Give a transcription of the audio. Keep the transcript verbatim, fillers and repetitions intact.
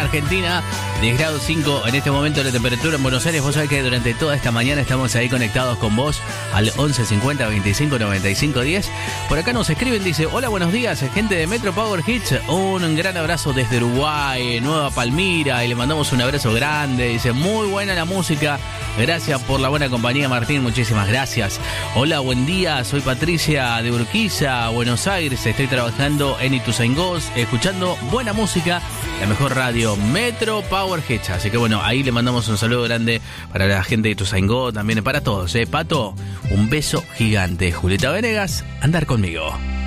Argentina. diez grados cinco en este momento la temperatura en Buenos Aires. Vos sabés que durante toda esta mañana estamos ahí conectados con vos al once cincuenta veinticinco noventa y cinco diez. Por acá nos escriben, dice: hola, buenos días, gente de Metro Power Hits. Un gran abrazo desde Uruguay, Nueva Palmira, y le mandamos un abrazo grande. Dice: muy buena la música. Gracias por la buena compañía, Martín. Muchísimas gracias. Hola, buen día. Soy Patricia de Urquiza, Buenos Aires. Estoy trabajando en Ituzaingó, escuchando buena música, la mejor radio, Metro Power Hits. Así que bueno, ahí le mandamos un saludo grande para la gente de Ituzaingó, también para todos. ¿eh? Pato, un beso gigante. Julieta Venegas, andar conmigo.